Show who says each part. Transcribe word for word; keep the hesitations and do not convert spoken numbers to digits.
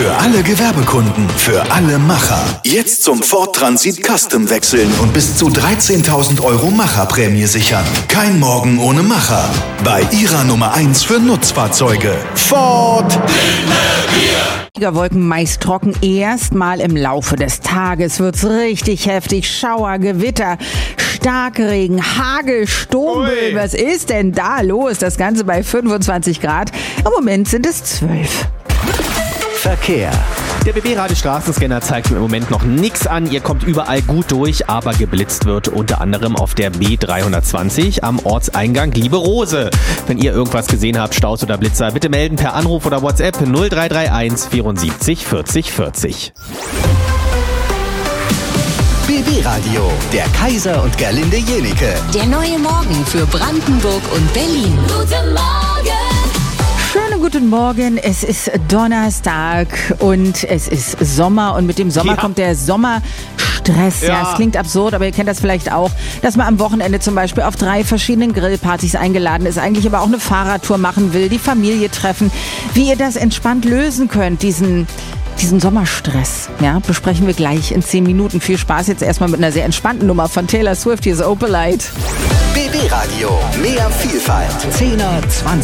Speaker 1: Für alle Gewerbekunden, für alle Macher. Jetzt zum Ford Transit Custom wechseln und bis zu dreizehntausend Euro Macherprämie sichern. Kein Morgen ohne Macher. Bei Ihrer Nummer eins für Nutzfahrzeuge. Ford.
Speaker 2: Wolken meist trocken. Erstmal im Laufe des Tages wird's richtig heftig. Schauer, Gewitter, Starkregen, Hagel, Sturmöl. Was ist denn da los? Das Ganze bei fünfundzwanzig Grad. Im Moment sind es zwölf.
Speaker 3: Verkehr. Der B B-Radio-Straßenscanner zeigt im Moment noch nichts an. Ihr kommt überall gut durch, aber geblitzt wird unter anderem auf der B dreihundertzwanzig am Ortseingang Liebe Rose. Wenn ihr irgendwas gesehen habt, Staus oder Blitzer, bitte melden per Anruf oder WhatsApp null drei drei eins vierundsiebzig vierzig vierzig.
Speaker 1: B B-Radio, der Kaiser und Gerlinde Jenike.
Speaker 4: Der neue Morgen für Brandenburg und Berlin. Guten Morgen!
Speaker 2: Schönen guten Morgen, es ist Donnerstag und es ist Sommer und mit dem Sommer ja. kommt der Sommerstress. Ja. ja, es klingt absurd, aber ihr kennt das vielleicht auch, dass man am Wochenende zum Beispiel auf drei verschiedenen Grillpartys eingeladen ist, eigentlich aber auch eine Fahrradtour machen will, die Familie treffen. Wie ihr das entspannt lösen könnt, diesen... Diesen Sommerstress, ja, besprechen wir gleich in zehn Minuten. Viel Spaß jetzt erstmal mit einer sehr entspannten Nummer von Taylor Swift. Hier ist Opalite.
Speaker 1: B B-Radio, mehr Vielfalt. Zehner, zwanziger.